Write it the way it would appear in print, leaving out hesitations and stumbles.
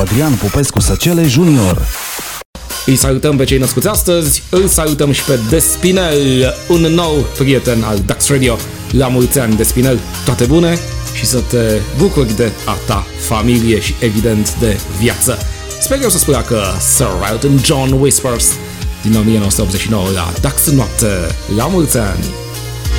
Adrian Popescu Săcele Junior. Îi salutăm pe cei născuți astăzi, îl salutăm și pe Despinel, un nou prieten al Dax Radio. La mulți ani, Despinel, toate bune și să te bucuri de a ta familie și, evident, de viață. Sper eu să spun că Sir Elton John Whispers din 1989 la Dax în noapte. La mulți ani!